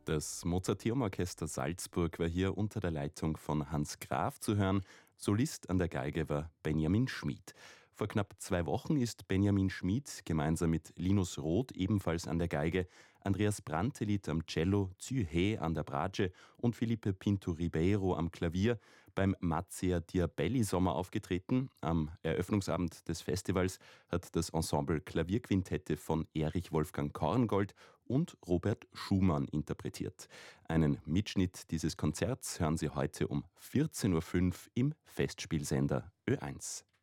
Das Mozarteum-Orchester Salzburg war hier unter der Leitung von Hans Graf zu hören. Solist an der Geige war Benjamin Schmid. Vor knapp 2 Wochen ist Benjamin Schmid gemeinsam mit Linus Roth ebenfalls an der Geige, Andreas Brantelid am Cello, Zü He an der Bratsche und Felipe Pinto Ribeiro am Klavier beim Mazzea Diabelli Sommer aufgetreten. Am Eröffnungsabend des Festivals hat das Ensemble Klavierquintette von Erich Wolfgang Korngold und Robert Schumann interpretiert. Einen Mitschnitt dieses Konzerts hören Sie heute um 14:05 Uhr im Festspielsender Ö1.